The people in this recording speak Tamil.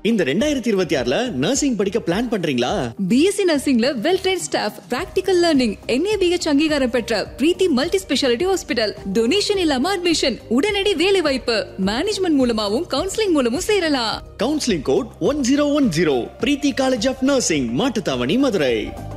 இந்த 2026ல நர்சிங் படிக்க பிளான் பண்றீங்களா? BSc நர்சிங்ல well ட்ரெய்ன்ட் staff, practical learning, NABH அங்கீகாரம் பெற்ற பிரீத்தி மல்டி ஸ்பெஷாலிட்டி ஹாஸ்பிடல், டொனேஷன் இல்லாம அட்மிஷன், உடனடி வேலை வாய்ப்பு, மேனேஜ்மெண்ட் மூலமாவும் கவுன்சிலிங் மூலமும் சேரலாம். Counselling code 1010. Preethi college of nursing, Mattuthavani, Madurai.